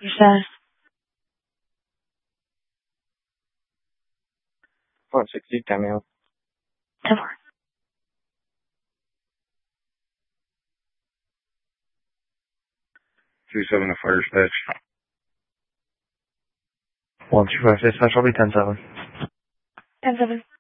You said 160, 10 mil. 10-4. 2-7 to first pitch. 1-2-5 dispatch, I'll be 10-7. 10-7.